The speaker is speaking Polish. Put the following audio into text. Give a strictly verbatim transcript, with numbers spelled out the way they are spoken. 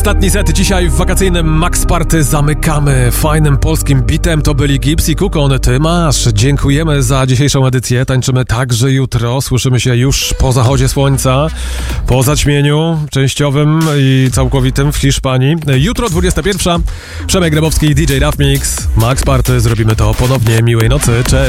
Ostatni set dzisiaj w wakacyjnym Max Party zamykamy fajnym polskim bitem. To byli Gibbs i Kukon. Ty masz. Dziękujemy za dzisiejszą edycję. Tańczymy także jutro. Słyszymy się już po zachodzie słońca, po zaćmieniu częściowym i całkowitym w Hiszpanii. Jutro dwudziesta pierwsza. Przemek Grabowski, D J Duff Mix, Max Party. Zrobimy to ponownie. Miłej nocy. Cześć.